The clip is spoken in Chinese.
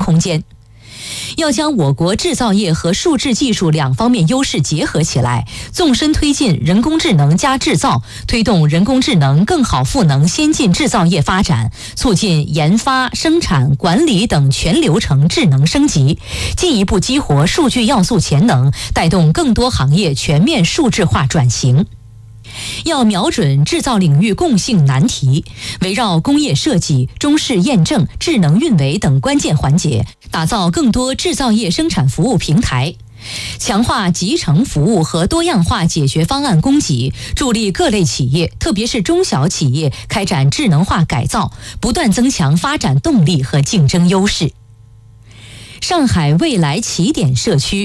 空间。要将我国制造业和数字技术两方面优势结合起来，纵深推进人工智能加制造，推动人工智能更好赋能先进制造业发展，促进研发、生产、管理等全流程智能升级，进一步激活数据要素潜能，带动更多行业全面数字化转型。要瞄准制造领域共性难题，围绕工业设计、中试验证、智能运维等关键环节，打造更多制造业生产服务平台，强化集成服务和多样化解决方案供给，助力各类企业，特别是中小企业开展智能化改造，不断增强发展动力和竞争优势。上海未来起点社区